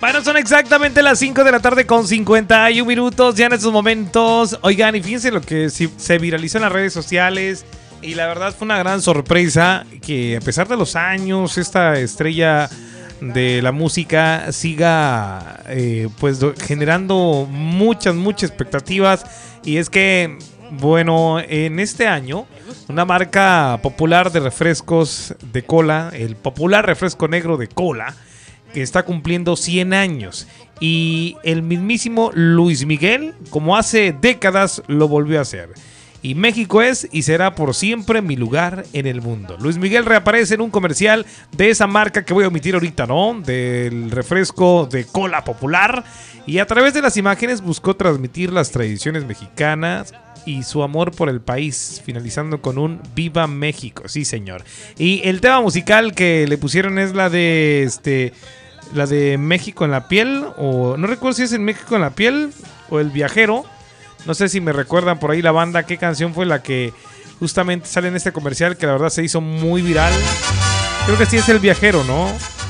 Bueno, son exactamente las 5 de la tarde con 51 minutos ya en estos momentos. Oigan, y fíjense lo que se viralizó en las redes sociales. Y la verdad fue una gran sorpresa que a pesar de los años, esta estrella de la música siga pues generando muchas expectativas. Y es que, bueno, en este año, una marca popular de refrescos de cola, el popular refresco negro de cola, que está cumpliendo 100 años. Y el mismísimo Luis Miguel, como hace décadas, lo volvió a hacer. Y México es y será por siempre mi lugar en el mundo. Luis Miguel reaparece en un comercial de esa marca que voy a omitir ahorita, ¿no? Del refresco de cola popular. Y a través de las imágenes buscó transmitir las tradiciones mexicanas y su amor por el país, finalizando con un Viva México, sí señor. Y el tema musical que le pusieron es la de la de México en la piel, o no recuerdo si es en México en la piel o El Viajero. No sé si me recuerdan por ahí la banda, qué canción fue la que justamente sale en este comercial, que la verdad se hizo muy viral. Creo que sí es El Viajero, ¿no?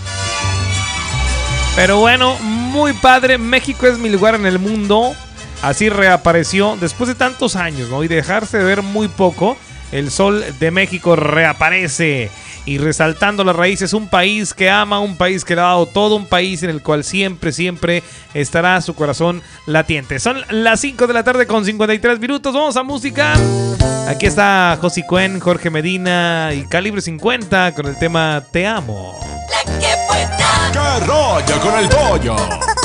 Pero bueno, muy padre. México es mi lugar en el mundo. Así reapareció después de tantos años, ¿no? Y dejarse de ver muy poco. El sol de México reaparece y resaltando las raíces, un país que ama, un país que le ha dado todo, un país en el cual siempre estará su corazón latiente. Son las 5 de la tarde con 53 minutos, vamos a música. Aquí está Josi Cuen, Jorge Medina y Calibre 50 con el tema Te Amo. ¡Qué rollo con el pollo!